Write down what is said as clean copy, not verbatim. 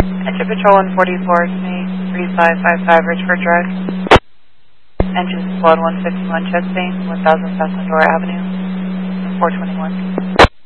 Engine Patrol 144 to me, 3555 Richford Drive. Engine Squad 151 Chastain, 1000 South Medora Avenue, 421.